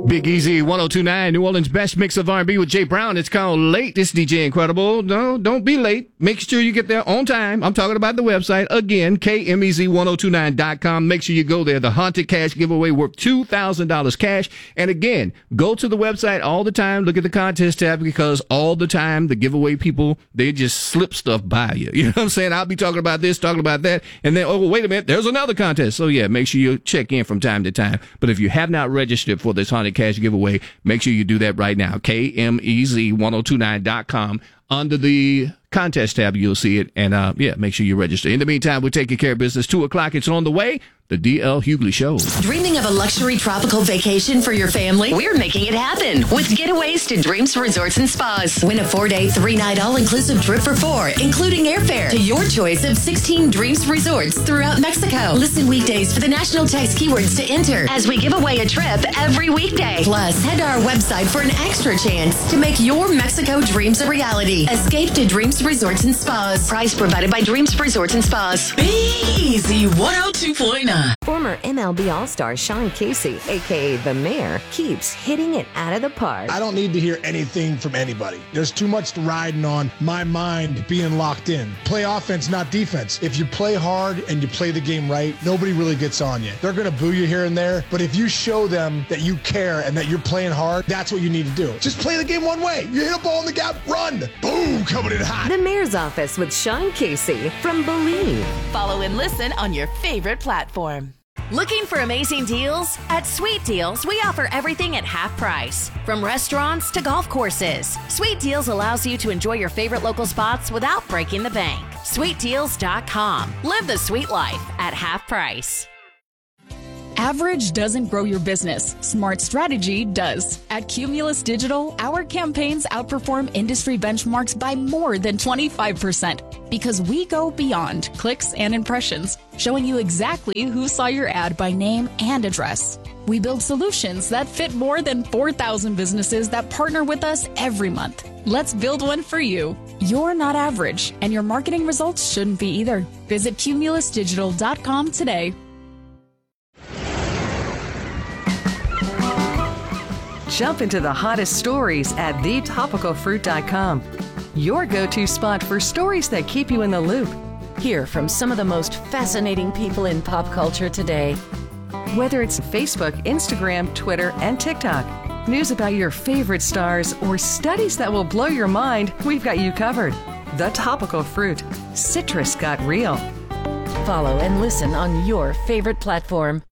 Big Easy 1029, New Orleans' best mix of R&B with Jay Brown. It's called Late. It's DJ Incredible. No, don't be late. Make sure you get there on time. I'm talking about the website. Again, KMEZ1029.com. Make sure you go there. The Haunted Cash giveaway worth $2,000 cash. And again, go to the website all the time. Look at the contest tab because all the time the giveaway people, they just slip stuff by you. You know what I'm saying? I'll be talking about this, talking about that. And then, oh, wait a minute, there's another contest. So yeah, make sure you check in from time to time. But if you have not registered for this Haunted Cash giveaway, make sure you do that right now. KMEZ1029.com. Under the contest tab, you'll see it. And make sure you register. In the meantime, we're taking care of business. 2:00, it's on the way. The D.L. Hughley Show. Dreaming of a luxury tropical vacation for your family? We're making it happen with getaways to Dreams Resorts and Spas. Win a 4-day, 3-night all-inclusive trip for 4, including airfare to your choice of 16 Dreams Resorts throughout Mexico. Listen weekdays for the national text keywords to enter as we give away a trip every weekday. Plus, head to our website for an extra chance to make your Mexico dreams a reality. Escape to Dreams Resorts and Spas. Prize provided by Dreams Resorts and Spas. Be Easy 102.9. Former MLB All-Star Sean Casey, a.k.a. The Mayor, keeps hitting it out of the park. I don't need to hear anything from anybody. There's too much riding on my mind being locked in. Play offense, not defense. If you play hard and you play the game right, nobody really gets on you. They're going to boo you here and there, but if you show them that you care and that you're playing hard, that's what you need to do. Just play the game one way. You hit a ball in the gap, run. Boom, coming in hot. The Mayor's Office with Sean Casey from Believe. Follow and listen on your favorite platform. Looking for amazing deals? At Sweet Deals, we offer everything at half price. From restaurants to golf courses, Sweet Deals allows you to enjoy your favorite local spots without breaking the bank. SweetDeals.com. Live the sweet life at half price. Average doesn't grow your business. Smart strategy does. At Cumulus Digital, our campaigns outperform industry benchmarks by more than 25% because we go beyond clicks and impressions, showing you exactly who saw your ad by name and address. We build solutions that fit more than 4,000 businesses that partner with us every month. Let's build one for you. You're not average, and your marketing results shouldn't be either. Visit cumulusdigital.com today. Jump into the hottest stories at thetopicalfruit.com. Your go-to spot for stories that keep you in the loop. Hear from some of the most fascinating people in pop culture today. Whether it's Facebook, Instagram, Twitter, and TikTok, news about your favorite stars, or studies that will blow your mind, we've got you covered. The Topical Fruit. Citrus got real. Follow and listen on your favorite platform.